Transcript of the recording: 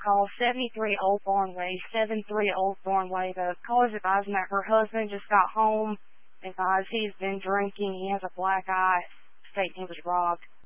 call 73 Old Thornway, 73 Old Thornway. The caller's advising that her husband just got home, advised he's been drinking, he has a black eye, stating he was robbed.